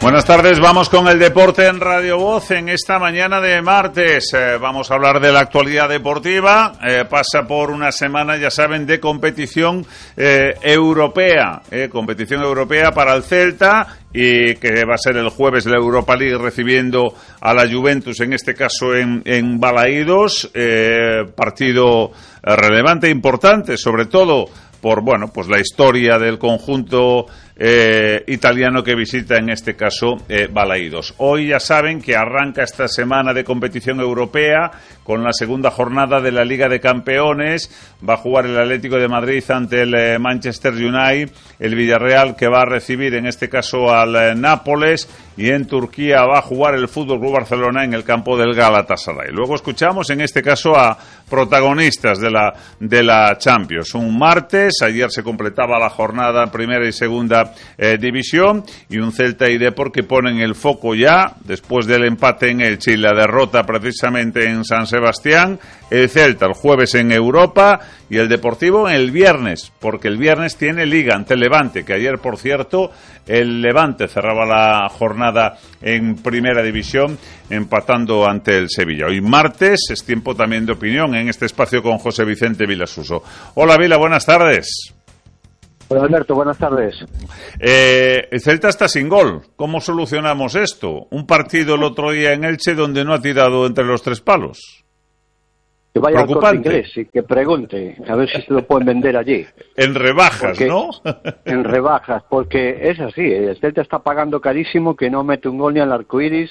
Buenas tardes, vamos con el deporte en Radio Voz en esta mañana de martes. Vamos a hablar de la actualidad deportiva. Pasa por una semana, ya saben, de competición europea. Competición europea para el Celta, y que va a ser el jueves la Europa League recibiendo a la Juventus, en este caso en Balaídos. Partido relevante e importante, sobre todo por, bueno, pues la historia del conjunto italiano que visita, en este caso, Balaídos. Hoy ya saben que arranca esta semana de competición europea con la segunda jornada de la Liga de Campeones. Va a jugar el Atlético de Madrid ante el Manchester United, el Villarreal, que va a recibir en este caso al Nápoles, y en Turquía va a jugar el Fútbol Club Barcelona en el campo del Galatasaray. Luego escuchamos en este caso a protagonistas de la Champions. Un martes, ayer se completaba la jornada primera y segunda división, y un Celta y Depor que ponen el foco ya después del empate en Elche y la derrota precisamente en San Sebastián. El Celta el jueves en Europa y el Deportivo el viernes, porque el viernes tiene Liga ante el Levante, que ayer, por cierto, el Levante cerraba la jornada en primera división empatando ante el Sevilla. Hoy martes es tiempo también de opinión en este espacio con José Vicente Vilasuso. Hola Vila, buenas tardes. Hola Alberto, buenas tardes. El Celta está sin gol. ¿Cómo solucionamos esto? Un partido el otro día en Elche donde no ha tirado entre los tres palos. Que vaya al Corte Inglés y que pregunte, a ver si se lo pueden vender allí. En rebajas, porque, ¿no? En rebajas, porque es así, el Celta está pagando carísimo, que no mete un gol ni al arcoiris.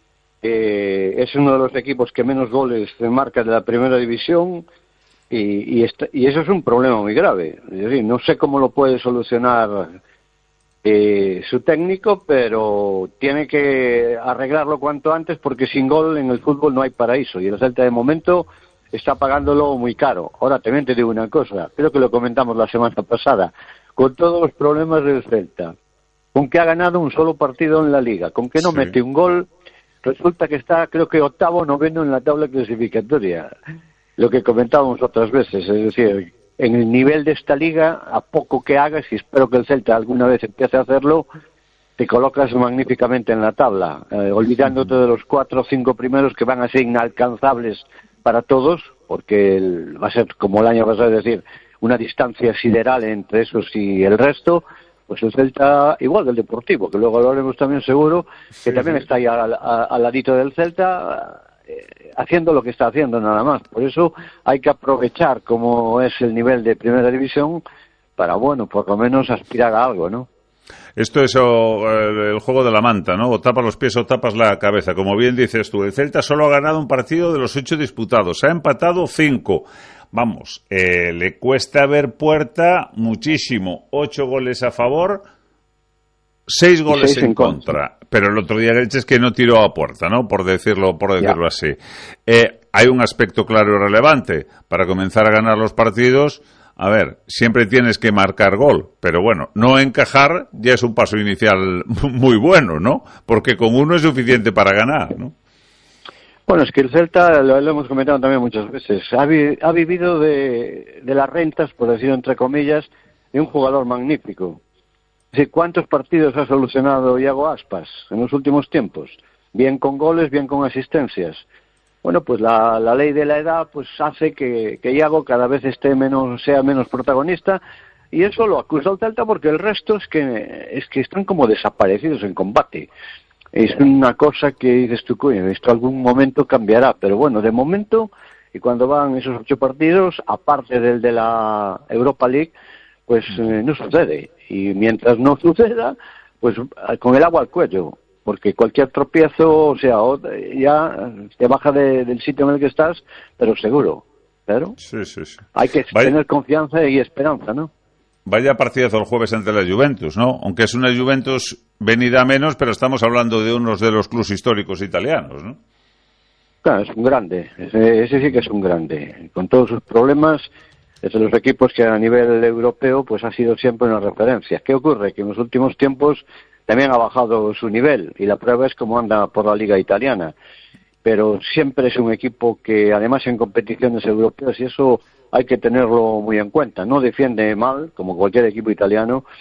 Es uno de los equipos que menos goles marca de la primera división. Y eso es un problema muy grave. Es decir, no sé cómo lo puede solucionar su técnico, pero tiene que arreglarlo cuanto antes, porque sin gol en el fútbol no hay paraíso, y el Celta de momento está pagándolo muy caro. Ahora también te digo una cosa, creo que lo comentamos la semana pasada, con todos los problemas del Celta, con que ha ganado un solo partido en la Liga, con que no mete un gol, resulta que está, creo que octavo o noveno en la tabla clasificatoria. Lo que comentábamos otras veces, es decir, en el nivel de esta liga, a poco que hagas, y espero que el Celta alguna vez empiece a hacerlo, te colocas magníficamente en la tabla, olvidándote de los 4 o 5 primeros que van a ser inalcanzables para todos, porque va a ser como el año pasado, es decir, una distancia sideral entre esos y el resto. Pues el Celta, igual del Deportivo, que luego lo haremos también seguro, que también está ahí al ladito del Celta, haciendo lo que está haciendo nada más. Por eso hay que aprovechar como es el nivel de primera división para, bueno, por lo menos aspirar a algo, ¿no? Esto es el juego de la manta, ¿no? O tapas los pies o tapas la cabeza. Como bien dices tú, el Celta solo ha ganado un partido de los 8 disputados. Ha empatado 5. Vamos, le cuesta ver puerta muchísimo. 8 goles a favor, 6 goles en contra. Pero el otro día el Elche es que no tiró a puerta, ¿no? Por decirlo así. Hay un aspecto claro y relevante. Para comenzar a ganar los partidos, a ver, siempre tienes que marcar gol. Pero bueno, no encajar ya es un paso inicial muy bueno, ¿no? Porque con uno es suficiente para ganar, ¿no? Bueno, es que el Celta, lo hemos comentado también muchas veces, ha vivido de las rentas, por decirlo entre comillas, de un jugador magnífico. ¿Cuántos partidos ha solucionado Iago Aspas en los últimos tiempos? Bien con goles, bien con asistencias. Bueno, pues la ley de la edad pues hace que Iago cada vez sea menos protagonista, y eso lo acusa el Celta, porque el resto es que están como desaparecidos en combate. Es una cosa que dices tú, coño, esto algún momento cambiará, pero bueno, de momento, y cuando van esos 8 partidos, aparte del de la Europa League, pues no sucede. Y mientras no suceda, pues con el agua al cuello, porque cualquier tropiezo, o sea, ya te baja del sitio en el que estás, pero seguro. Pero sí. Hay que tener confianza y esperanza, ¿no? Vaya partidazo el jueves ante la Juventus, ¿no? Aunque es una Juventus venida a menos, pero estamos hablando de unos de los clubes históricos italianos, ¿no? Claro, es un grande. Ese sí que es un grande. Con todos sus problemas, es de los equipos que a nivel europeo pues ha sido siempre una referencia. ¿Qué ocurre? Que en los últimos tiempos también ha bajado su nivel, y la prueba es cómo anda por la liga italiana. Pero siempre es un equipo que, además en competiciones europeas, y eso hay que tenerlo muy en cuenta, no defiende mal, como cualquier equipo italiano,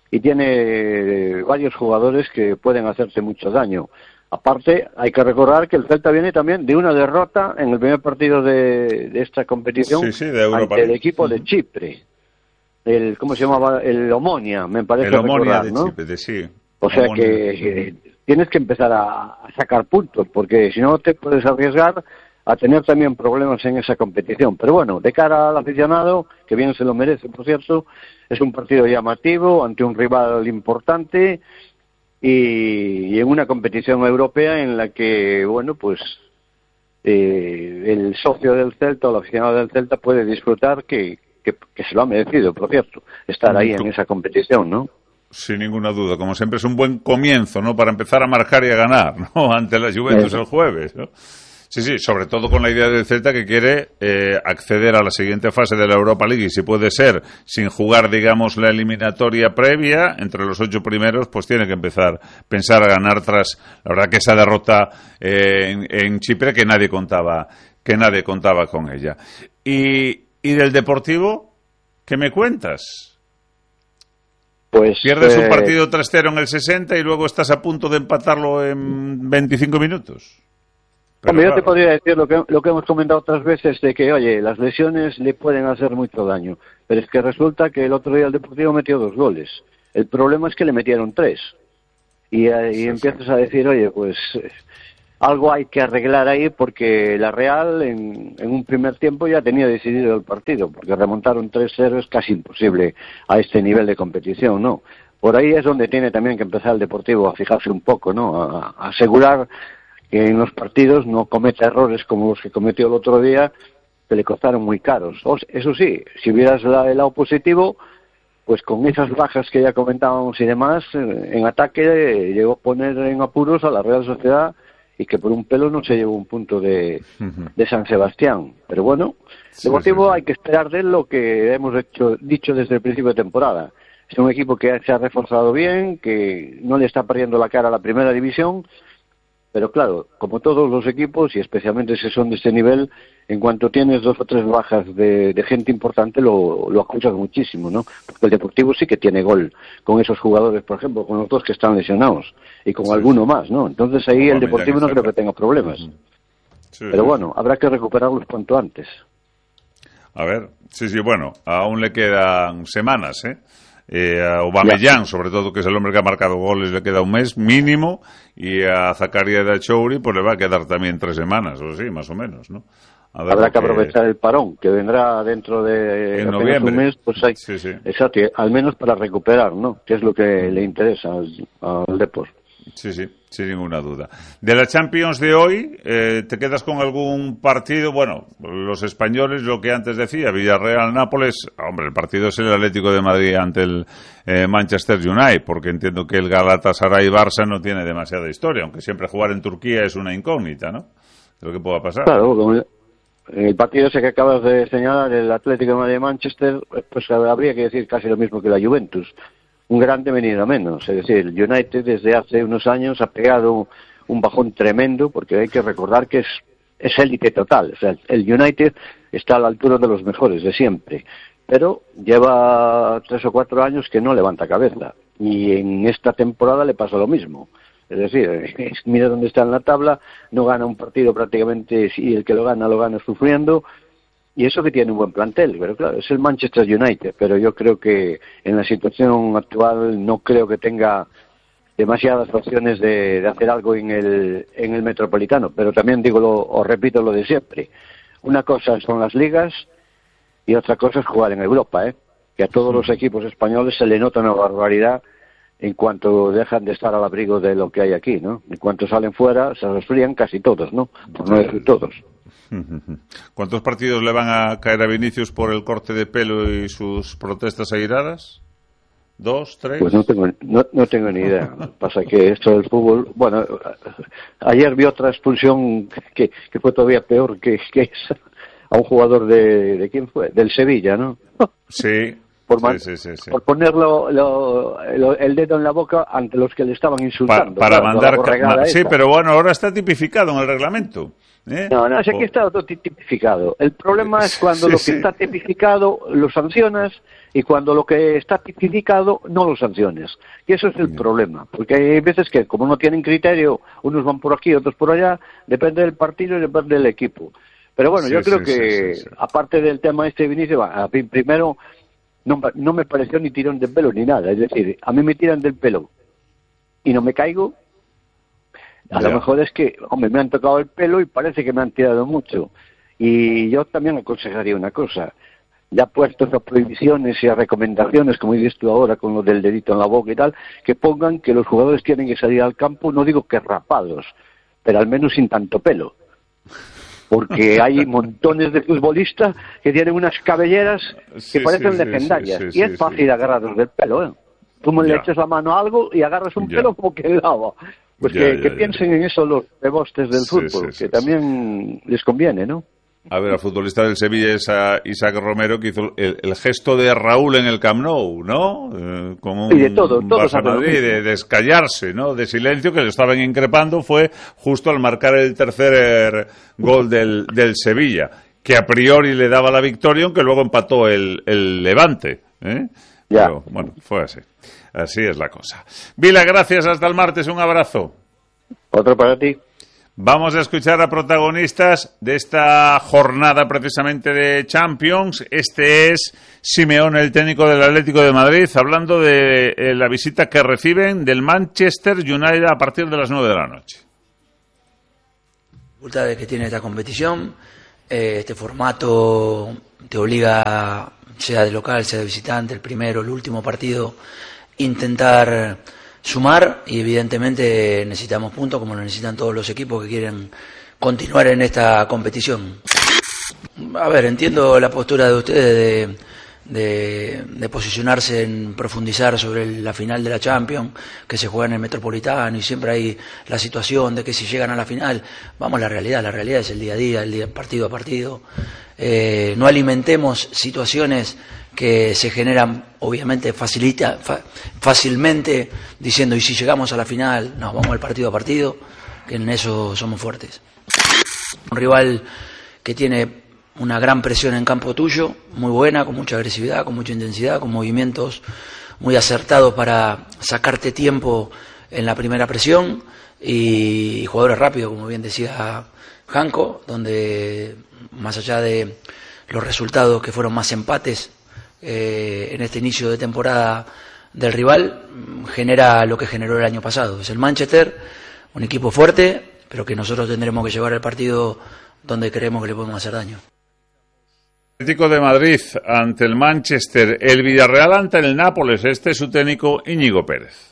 y tiene varios jugadores que pueden hacerte mucho daño. Aparte, hay que recordar que el Celta viene también de una derrota en el primer partido de esta competición de Europa, ante el equipo de Chipre. ¿Cómo se llamaba? El Omonia, me parece Omonia recordar, de ¿no? Chipre, sí. O sea Omonia. que tienes que empezar a sacar puntos, porque si no te puedes arriesgar a tener también problemas en esa competición. Pero bueno, de cara al aficionado, que bien se lo merece, por cierto, es un partido llamativo ante un rival importante y en una competición europea en la que, bueno, pues el socio del Celta o el aficionado del Celta puede disfrutar que se lo ha merecido, por cierto, estar ahí en esa competición, ¿no? Sin ninguna duda, como siempre es un buen comienzo, ¿no? Para empezar a marcar y a ganar, ¿no? Ante la Juventus el jueves, ¿no? Sí, sobre todo con la idea del Celta que quiere acceder a la siguiente fase de la Europa League y si puede ser sin jugar, digamos, la eliminatoria previa entre los 8 primeros, pues tiene que pensar a ganar tras, la verdad que esa derrota en Chipre que nadie contaba con ella. Y del Deportivo, ¿qué me cuentas? Pues pierdes un partido 3-0 en el 60 y luego estás a punto de empatarlo en 25 minutos. Hombre, yo te podría decir lo que hemos comentado otras veces de que, oye, las lesiones le pueden hacer mucho daño, pero es que resulta que el otro día el Deportivo metió 2 goles. El problema es que le metieron 3. Y empiezas a decir, oye, pues algo hay que arreglar ahí porque la Real en un primer tiempo ya tenía decidido el partido, porque remontar un 3-0 es casi imposible a este nivel de competición, ¿no? Por ahí es donde tiene también que empezar el Deportivo a fijarse un poco, ¿no? A asegurar que en los partidos no cometa errores como los que cometió el otro día, que le costaron muy caros. Eso sí, si vieras el lado positivo, pues con esas bajas que ya comentábamos y demás, en ataque llegó a poner en apuros a la Real Sociedad y que por un pelo no se llevó un punto de San Sebastián. Pero bueno, Deportivo hay que esperar de él lo que hemos dicho desde el principio de temporada. Es un equipo que se ha reforzado bien, que no le está perdiendo la cara a la primera división, pero claro, como todos los equipos, y especialmente si son de este nivel, en cuanto tienes 2 o 3 bajas de gente importante, lo acusas muchísimo, ¿no? Porque el Deportivo sí que tiene gol con esos jugadores, por ejemplo, con los 2 que están lesionados, y con alguno más, ¿no? Entonces ahí el Deportivo no creo que tenga problemas. Pero bueno, habrá que recuperarlos cuanto antes. A ver, bueno, aún le quedan semanas, a Aubameyang, sobre todo, que es el hombre que ha marcado goles, le queda un mes mínimo, y a Zakaria Dachouri pues le va a quedar también 3 semanas, o sí, más o menos, ¿no? Habrá que aprovechar el parón, que vendrá dentro de en noviembre. Un mes, pues hay, exacto, al menos para recuperar, ¿no? Que es lo que le interesa al Depor. Sí, sin ninguna duda. De la Champions de hoy, ¿te quedas con algún partido? Bueno, los españoles, lo que antes decía, Villarreal-Nápoles, hombre, el partido es el Atlético de Madrid ante el Manchester United, porque entiendo que el Galatasaray-Barça no tiene demasiada historia, aunque siempre jugar en Turquía es una incógnita, ¿no? Lo que pueda pasar. Claro, el partido ese que acabas de señalar, el Atlético de Madrid-Manchester, pues habría que decir casi lo mismo que la Juventus. Un grande venido a menos, es decir, el United desde hace unos años ha pegado un bajón tremendo, porque hay que recordar que es élite total, o sea, el United está a la altura de los mejores de siempre, pero lleva 3 o 4 años que no levanta cabeza, y en esta temporada le pasa lo mismo, es decir, mira dónde está en la tabla, no gana un partido prácticamente, y el que lo gana sufriendo. Y eso que tiene un buen plantel, pero claro, es el Manchester United, pero yo creo que en la situación actual no creo que tenga demasiadas opciones de hacer algo en el Metropolitano, pero también repito lo de siempre. Una cosa son las ligas y otra cosa es jugar en Europa, que a todos los equipos españoles se le nota una barbaridad en cuanto dejan de estar al abrigo de lo que hay aquí, ¿no? En cuanto salen fuera se resfrían casi todos, ¿no? Por no decir todos. ¿Cuántos partidos le van a caer a Vinicius por el corte de pelo y sus protestas airadas? ¿2, 3? Pues no tengo ni idea. Pasa que esto del fútbol... Bueno, ayer vi otra expulsión que fue todavía peor que esa, a un jugador ¿de quién fue? Del Sevilla, ¿no? Sí, por poner el dedo en la boca ante los que le estaban insultando. Para mandar... Sí, pero bueno, ahora está tipificado en el reglamento. No, sé que está todo tipificado. El problema es cuando lo que está tipificado lo sancionas y cuando lo que está tipificado no lo sanciones. Y eso es el problema, porque hay veces que como no tienen criterio, unos van por aquí, otros por allá, depende del partido y depende del equipo. Pero bueno, yo creo que aparte del tema de Vinicius, primero no me pareció ni tirón de pelo ni nada. Es decir, a mí me tiran del pelo y no me caigo. A lo mejor es que, hombre, me han tocado el pelo y parece que me han tirado mucho. Y yo también aconsejaría una cosa. Ya puestos a prohibiciones y a recomendaciones, como dices tú ahora, con lo del dedito en la boca y tal, que pongan que los jugadores tienen que salir al campo, no digo que rapados, pero al menos sin tanto pelo. Porque hay montones de futbolistas que tienen unas cabelleras que parecen legendarias. Y es fácil agarrarlos del pelo, ¿eh? Tú le echas la mano a algo y agarras un pelo como que lava. Pues que piensen en eso los rebostes del fútbol, que también les conviene, ¿no? A ver, al futbolista del Sevilla es a Isaac Romero, que hizo el gesto de Raúl en el Camp Nou, ¿no? Como un y de todo, Barça Madrid, de escallarse, ¿no? De silencio, que le estaban increpando, fue justo al marcar el tercer gol del Sevilla, que a priori le daba la victoria, aunque luego empató el Levante, ¿eh? Pero, bueno, fue así. Así es la cosa. Vila, gracias. Hasta el martes. Un abrazo. Otro para ti. Vamos a escuchar a protagonistas de esta jornada precisamente de Champions. Este es Simeone, el técnico del Atlético de Madrid, hablando de la visita que reciben del Manchester United a partir de las 9 de la noche. Dificultades que tiene esta competición. Este formato te obliga, sea de local, sea de visitante, el primero, el último partido, intentar sumar, y evidentemente necesitamos puntos como lo necesitan todos los equipos que quieren continuar en esta competición. A ver, entiendo la postura de ustedes de posicionarse en profundizar sobre la final de la Champions, que se juega en el Metropolitano, y siempre hay la situación de que si llegan a la final, vamos a la realidad es el día a día, el día partido a partido. No alimentemos situaciones que se generan, obviamente, fácilmente, diciendo, y si llegamos a la final, nos vamos al partido a partido, que en eso somos fuertes. Un rival que tiene una gran presión en campo tuyo, muy buena, con mucha agresividad, con mucha intensidad, con movimientos muy acertados para sacarte tiempo en la primera presión, y jugadores rápidos, como bien decía Janko, donde más allá de los resultados que fueron más empates en este inicio de temporada del rival, genera lo que generó el año pasado. Es el Manchester, un equipo fuerte, pero que nosotros tendremos que llevar el partido donde creemos que le podemos hacer daño. Atlético de Madrid ante el Manchester, el Villarreal ante el Nápoles. Este es su técnico Íñigo Pérez.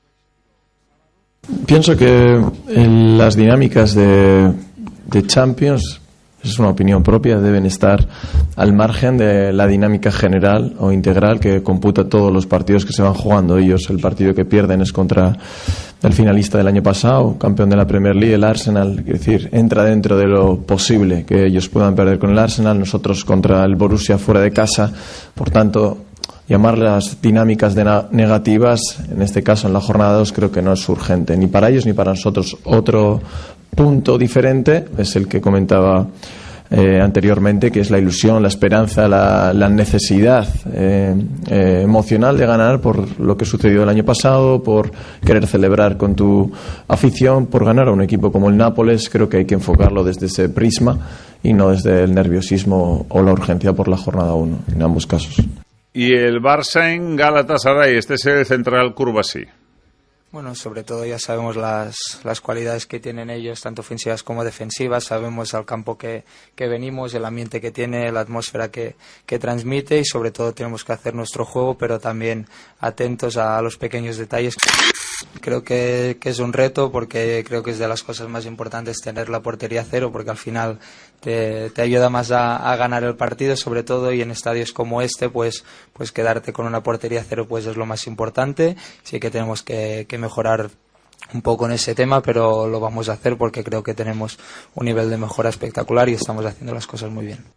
Pienso que las dinámicas de Champions, es una opinión propia, deben estar al margen de la dinámica general o integral que computa todos los partidos que se van jugando. Ellos, el partido que pierden es contra el finalista del año pasado, campeón de la Premier League, el Arsenal. Es decir, entra dentro de lo posible que ellos puedan perder con el Arsenal, nosotros contra el Borussia fuera de casa. Por tanto, llamar las dinámicas negativas, en este caso en la jornada 2, creo que no es urgente, ni para ellos ni para nosotros. Otro punto diferente es el que comentaba anteriormente, que es la ilusión, la esperanza, la necesidad emocional de ganar por lo que sucedió el año pasado, por querer celebrar con tu afición, por ganar a un equipo como el Nápoles. Creo que hay que enfocarlo desde ese prisma y no desde el nerviosismo o la urgencia por la jornada 1, en ambos casos. Y el Barça en Galatasaray, este es el central Curbasí. Bueno, sobre todo ya sabemos las cualidades que tienen ellos, tanto ofensivas como defensivas. Sabemos al campo que venimos, el ambiente que tiene, la atmósfera que transmite, y sobre todo tenemos que hacer nuestro juego, pero también atentos a los pequeños detalles. Creo que es un reto, porque creo que es de las cosas más importantes tener la portería cero, porque al final te ayuda más a ganar el partido, sobre todo, y en estadios como este, pues quedarte con una portería cero pues es lo más importante. Sí que tenemos que mejorar un poco en ese tema, pero lo vamos a hacer porque creo que tenemos un nivel de mejora espectacular y estamos haciendo las cosas muy bien.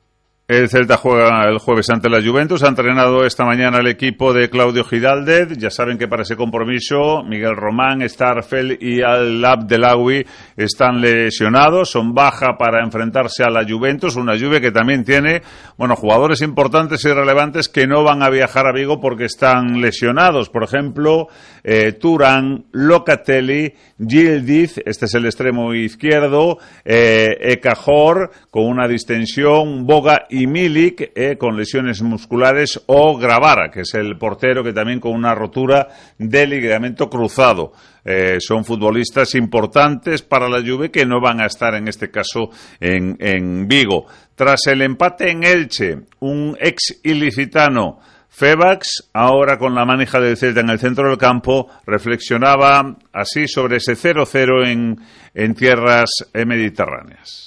El Celta juega el jueves ante la Juventus. Ha entrenado esta mañana el equipo de Claudio Giraldez. Ya saben que para ese compromiso Miguel Román, Starfel y Al-Abdelawi están lesionados. Son baja para enfrentarse a la Juventus. Una Juve que también tiene, jugadores importantes y relevantes que no van a viajar a Vigo porque están lesionados. Por ejemplo, Turán, Locatelli, Yildiz, este es el extremo izquierdo, Ekajor con una distensión, Boga y Milik con lesiones musculares, o Gravara, que es el portero, que también con una rotura de ligamento cruzado. Son futbolistas importantes para la Juve que no van a estar en este caso en Vigo. Tras el empate en Elche, un ex ilicitano, Febax, ahora con la manija del Celta en el centro del campo, reflexionaba así sobre ese 0-0 en tierras mediterráneas.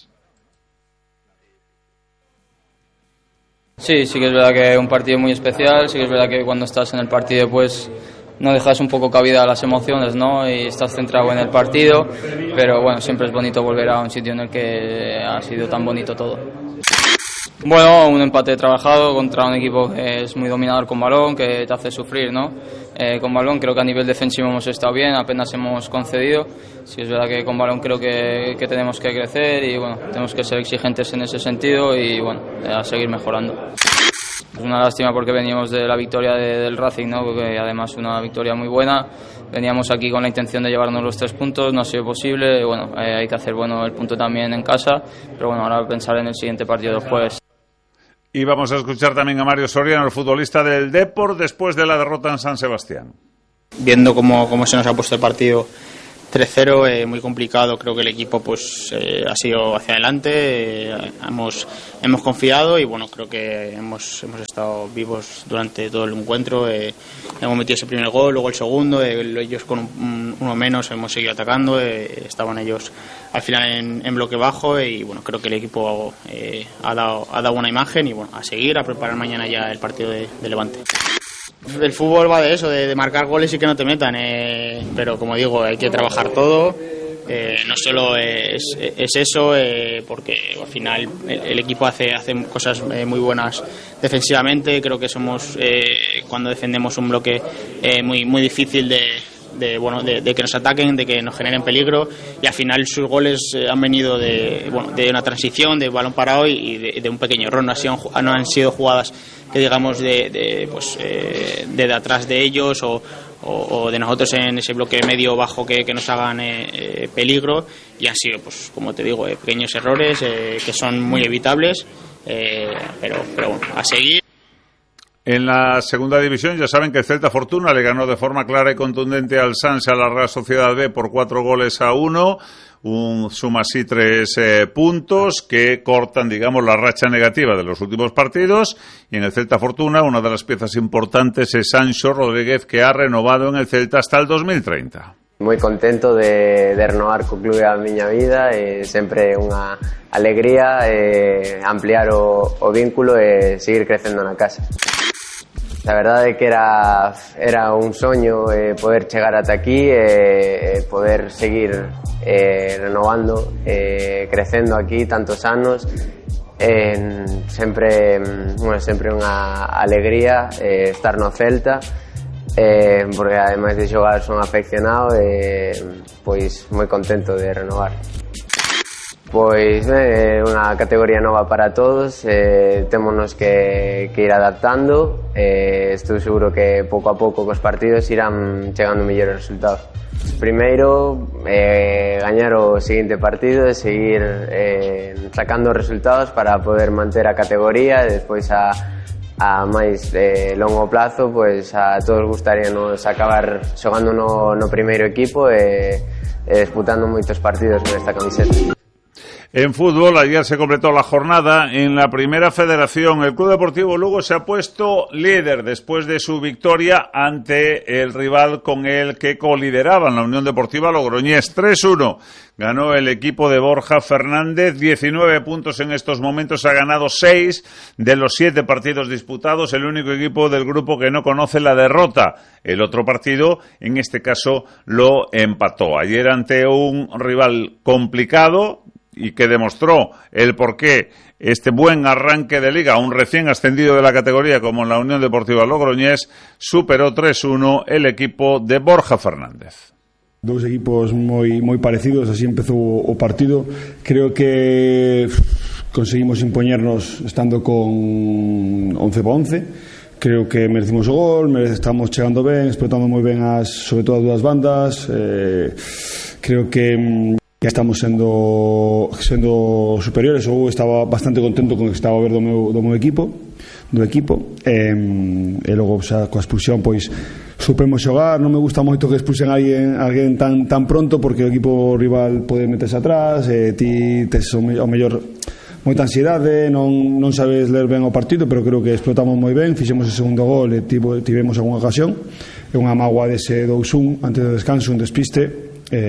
Sí que es verdad que es un partido muy especial, sí que es verdad que cuando estás en el partido pues no dejas un poco cabida a las emociones, ¿no? Y estás centrado en el partido, pero bueno, siempre es bonito volver a un sitio en el que ha sido tan bonito todo. Bueno, un empate trabajado contra un equipo que es muy dominador con balón, que te hace sufrir, ¿no? Con balón creo que a nivel defensivo hemos estado bien, apenas hemos concedido. Sí es verdad que con balón creo que tenemos que crecer y bueno, tenemos que ser exigentes en ese sentido y bueno, a seguir mejorando. Es una lástima porque veníamos de la victoria del Racing, ¿no? Porque además una victoria muy buena. Veníamos aquí con la intención de llevarnos los 3 puntos, no ha sido posible. Bueno, hay que hacer el punto también en casa, pero bueno, ahora pensar en el siguiente partido del jueves. Y vamos a escuchar también a Mario Soriano, el futbolista del Depor, después de la derrota en San Sebastián. Viendo cómo se nos ha puesto el partido 3-0, muy complicado, creo que el equipo pues ha sido hacia adelante, hemos confiado y bueno, creo que hemos estado vivos durante todo el encuentro, hemos metido ese primer gol, luego el segundo, ellos con uno menos hemos seguido atacando, estaban ellos al final en bloque bajo y bueno, creo que el equipo ha dado buena imagen y bueno, a seguir, a preparar mañana ya el partido de Levante. El fútbol va de eso, de marcar goles y que no te metan, pero como digo, hay que trabajar todo, no solo es eso, porque al final el equipo hace cosas muy buenas defensivamente, creo que somos, cuando defendemos un bloque muy difícil de que nos ataquen, de que nos generen peligro, y al final sus goles han venido de una transición, de balón parado y de un pequeño error, no han sido jugadas que digamos de atrás de ellos o de nosotros en ese bloque medio bajo que nos hagan peligro, y han sido, pues como te digo, pequeños errores que son muy evitables, pero bueno, a seguir. En la segunda división ya saben que el Celta Fortuna le ganó de forma clara y contundente al Sanse, a la Real Sociedad B, por 4-1, suma así 3 puntos que cortan, digamos, la racha negativa de los últimos partidos. Y en el Celta Fortuna una de las piezas importantes es Sancho Rodríguez, que ha renovado en el Celta hasta el 2030. Moi contento de renovar co clube a miña vida, sempre unha alegría ampliar o vínculo e seguir crecendo na casa. La verdade é que era un soño poder chegar ata aquí e poder seguir renovando, crecendo aquí tantos anos. Sempre unha alegría estar no Celta, porque ademais de xogar son afeccionado e pois moi contento de renovar. Pois unha categoría nova para todos, témonos que ir adaptando, estou seguro que pouco a pouco cos partidos irán chegando mellores resultados. Primeiro, gañar o seguinte partido e seguir sacando resultados para poder manter a categoría, e despois a máis longo plazo, pois a todos gustaríanos acabar xogando no primeiro equipo e disputando moitos partidos con esta camiseta. En fútbol, ayer se completó la jornada en la Primera Federación. El Club Deportivo Lugo se ha puesto líder después de su victoria ante el rival con el que colideraban, la Unión Deportiva Logroñés. 3-1 ganó el equipo de Borja Fernández, 19 puntos en estos momentos, ha ganado 6 de los 7 partidos disputados, el único equipo del grupo que no conoce la derrota. El otro partido, en este caso, lo empató. Ayer ante un rival complicado, y que demostró el porqué este buen arranque de Liga, un recién ascendido de la categoría como en la Unión Deportiva Logroñés, superó 3-1 el equipo de Borja Fernández. Dous equipos moi parecidos, así empezou o partido. Creo que conseguimos impoñernos estando con 11-11. Creo que merecimos o gol, estamos chegando ben, explotando moi ben sobre todo as dúas bandas. Creo que estamos sendo superiores. Eu estaba bastante contento con o que estaba a ver do meu equipo e logo xa, coa expulsión pois supemos xogar. Non me gusta moito que expulsen a alguén tan pronto, porque o equipo rival pode meterse atrás e ti tes o mellor moita ansiedade, non sabes ler ben o partido, pero creo que explotamos moi ben, fixemos o segundo gol e tivemos algunha ocasión, e unha mágoa dese 2-1 antes do descanso, un despiste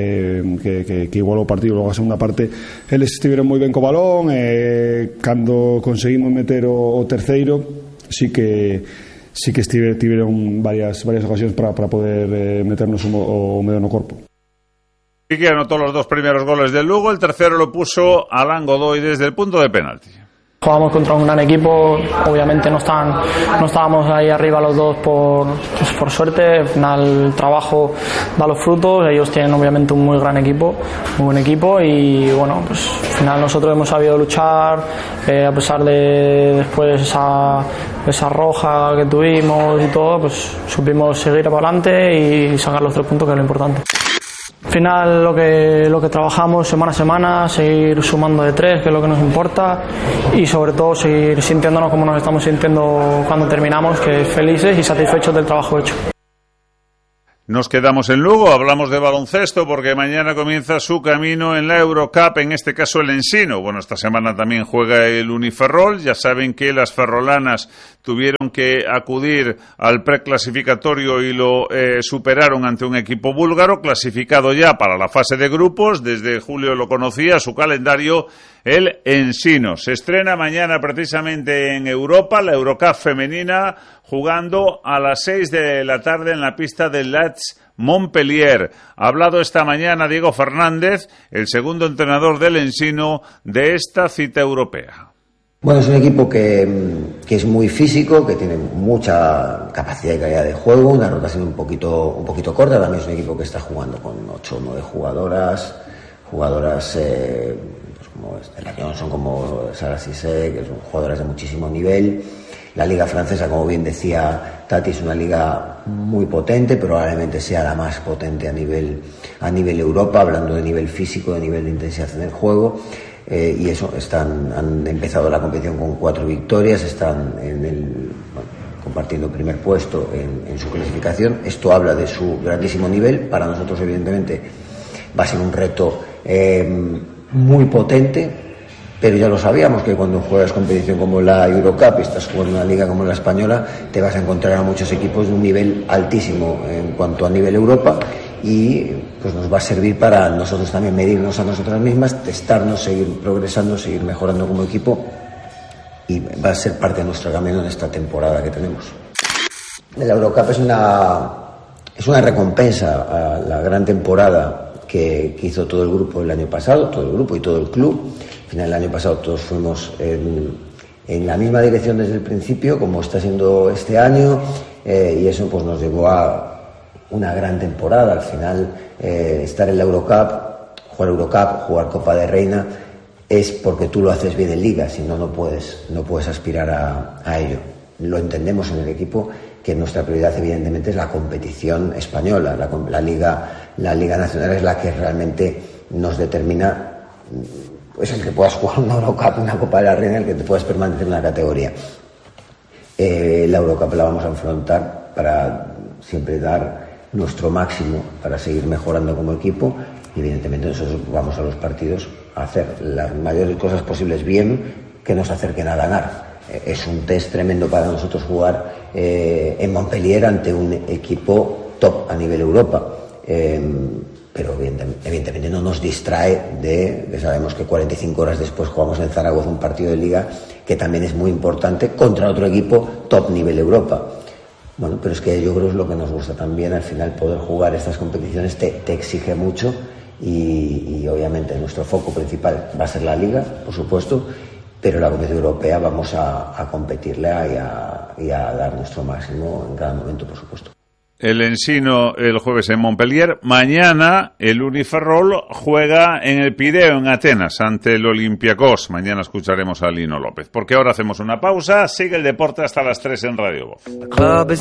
que igualou o partido. Logo a segunda parte eles estiveron moi ben co balón, e cando conseguimos meter o terceiro sí que tiveron varias ocasións para poder meternos o medio no corpo. Quique anotó los 2 primeros goles del Lugo, el tercero lo puso Alan Godoy desde el punto de penalti. Jugamos contra un gran equipo, obviamente no estábamos ahí arriba los dos por suerte. Al final el trabajo da los frutos, ellos tienen obviamente un muy gran equipo, muy buen equipo, y bueno, pues al final nosotros hemos sabido luchar, a pesar de después esa roja que tuvimos y todo, pues supimos seguir para adelante y sacar los 3 puntos, que es lo importante. Al final lo que trabajamos semana a semana, seguir sumando de 3, que es lo que nos importa, y sobre todo seguir sintiéndonos como nos estamos sintiendo cuando terminamos, que es felices y satisfechos del trabajo hecho. Nos quedamos en Lugo, hablamos de baloncesto porque mañana comienza su camino en la Eurocup, en este caso el Ensino. Bueno, esta semana también juega el Uniferrol. Ya saben que las ferrolanas tuvieron que acudir al preclasificatorio y lo superaron ante un equipo búlgaro, clasificado ya para la fase de grupos. Desde julio lo conocía, su calendario, el Ensino. Se estrena mañana precisamente en Europa, la Eurocup femenina, jugando a las 6 de la tarde en la pista del Lats Montpellier. Ha hablado esta mañana Diego Fernández, el segundo entrenador del Ensino, de esta cita europea. Bueno, es un equipo que es muy físico, que tiene mucha capacidad y calidad de juego, una rotación un poquito corta. También es un equipo que está jugando con 8 o 9 jugadoras pues como Stella Johnson, como Sara Cissé, que son jugadoras de muchísimo nivel. La liga francesa, como bien decía Tati, es una liga muy potente, probablemente sea la más potente a nivel Europa, hablando de nivel físico, de nivel de intensidad en el juego. Y eso, han empezado la competición con 4 victorias, están compartiendo primer puesto en su clasificación. Esto habla de su grandísimo nivel. Para nosotros, evidentemente, va a ser un reto muy potente, pero ya lo sabíamos, que cuando juegas competición como la Eurocup y estás jugando una liga como la española, te vas a encontrar a muchos equipos de un nivel altísimo en cuanto a nivel Europa, y pues nos va a servir para nosotros también medirnos a nosotras mismas, testarnos, seguir progresando, seguir mejorando como equipo, y va a ser parte de nuestro camino en esta temporada que tenemos. La Eurocup es una recompensa a la gran temporada que hizo todo el grupo el año pasado, todo el grupo y todo el club. Al final, el año pasado todos fuimos en la misma dirección desde el principio, como está siendo este año, y eso pues nos llevó a una gran temporada. Al final, estar en la Eurocup, jugar Copa de Reina, es porque tú lo haces bien en Liga, si no, no puedes aspirar a ello. Lo entendemos en el equipo, que nuestra prioridad evidentemente es la competición española. La Liga Nacional es la que realmente nos determina, pues el que puedas jugar una Eurocup, una Copa de la Reina, el que te puedas permanecer en la categoría. La Eurocup la vamos a afrontar para siempre dar nuestro máximo para seguir mejorando como equipo, y evidentemente nosotros vamos a los partidos a hacer las mayores cosas posibles bien, que nos acerquen a ganar. Es un test tremendo para nosotros jugar en Montpellier ante un equipo top a nivel Europa. Pero evidentemente no nos distrae que sabemos que 45 horas después jugamos en Zaragoza un partido de Liga que también es muy importante contra otro equipo top nivel Europa. Bueno, pero es que yo creo que es lo que nos gusta también. Al final, poder jugar estas competiciones te exige mucho, y obviamente nuestro foco principal va a ser la Liga, por supuesto, pero la competición europea vamos a competirla y a dar nuestro máximo en cada momento, por supuesto. El Ensino el jueves en Montpellier. Mañana el Uniferrol juega en el Pireo, en Atenas, ante el Olympiacos. Mañana escucharemos a Lino López. Porque ahora hacemos una pausa. Sigue el deporte hasta las 3 en Radio Voz.